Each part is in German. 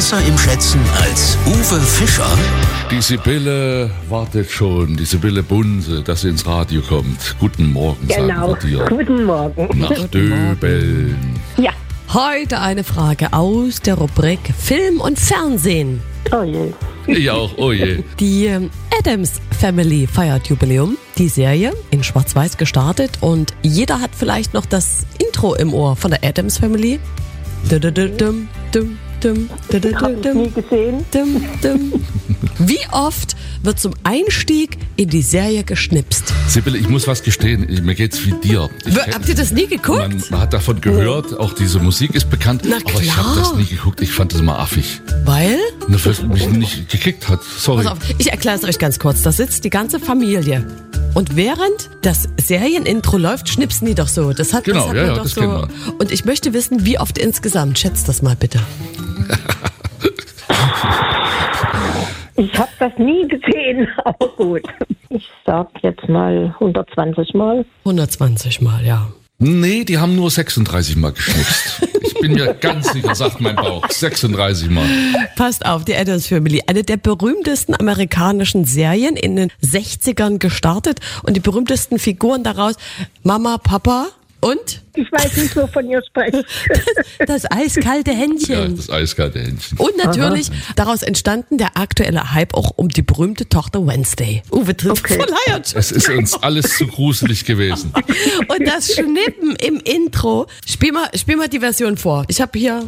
besser im Schätzen als Uwe Fischer? Die Sibylle wartet schon, die Sibylle Bunse, dass sie ins Radio kommt. Guten Morgen, Genau, sagen wir dir. guten Morgen. Nach Döbeln. Ja, Heute eine Frage aus der Rubrik Film und Fernsehen. oh je. Ich auch, oh je. Die Addams Family feiert Jubiläum. Die Serie in Schwarz-Weiß gestartet und jeder hat vielleicht noch das Intro im Ohr von der Addams Family. Hab ich nie gesehen. Wie oft wird zum Einstieg in die Serie geschnipst? Sibylle, ich muss was gestehen, mir geht's wie dir. Habt ihr das nie geguckt? Man hat davon gehört, auch diese Musik ist bekannt, Na aber ich klar. habe das nie geguckt, ich fand das immer affig. Weil? Nur weil es mich nicht gekickt hat, sorry. Pass auf, ich erkläre es euch ganz kurz. Da sitzt die ganze Familie. Und während das Serienintro läuft, schnipsen die doch so. Das hat, Genau, das hat ja, man ja, doch das so. kennt man. Und ich möchte wissen, wie oft insgesamt. Schätzt das mal bitte. Ich habe das nie gesehen, aber gut. Ich sag jetzt mal 120 Mal. 120 Mal, ja. Nee, die haben nur 36 Mal geschnipst. Ich bin mir ganz sicher, sagt mein Bauch, 36 Mal. Passt auf, die Addams Family. Eine der berühmtesten amerikanischen Serien in den 60ern gestartet. Und die berühmtesten Figuren daraus, Mama, Papa und Ich weiß nicht, wovon ihr sprecht. das eiskalte Ja, Händchen. das eiskalte Händchen. Und natürlich daraus entstanden der aktuelle Hype auch um die berühmte Tochter Wednesday. Uwe trifft Okay. verleiert. Es ist uns alles zu gruselig gewesen. Und das Schnippen im Intro. Spiel mal die Version vor. Ich habe hier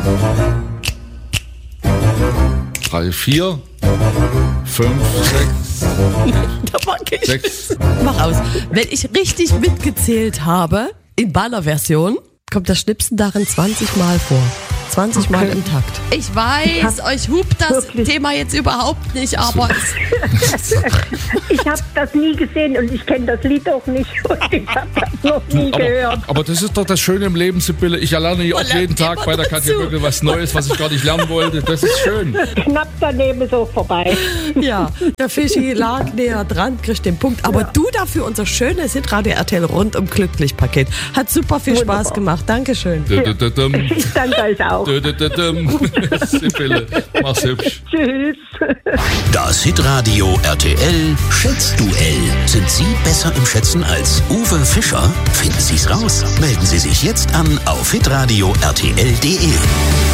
3, 4, 5, 6, da mag ich. 6. Mach aus. Wenn ich richtig mitgezählt habe, in Ballerversion, kommt das Schnipsen darin 20 Mal vor. 20 Mal im Takt. Ich weiß, euch hupt das wirklich- Thema jetzt überhaupt nicht, aber Ich habe das nie gesehen und ich kenne das Lied auch nicht. Und ich habe das noch nie gehört. Aber das ist doch das Schöne im Leben, Sibylle. Ich lerne ja auch Man lernt jeden Tag immer bei der Katja dazu. Böckel was Neues, was ich gar nicht lernen wollte. Das ist schön. Knapp daneben so vorbei. ja, der Fischi lag näher dran, kriegt den Punkt. Aber du dafür unser schönes Hitradio RTL rundum glücklich Paket. Hat super viel Wunderbar. Spaß gemacht. Dankeschön. Dö-dö-dö-düm. Ich danke euch auch. Dö-dö-dö-düm. Sibylle, mach's hübsch. Tschüss. Das Hitradio RTL Schätzduell. Sind Sie besser im Schätzen als Uwe Fischer? Finden Sie's raus? Melden Sie sich jetzt an auf hitradio rtl.de.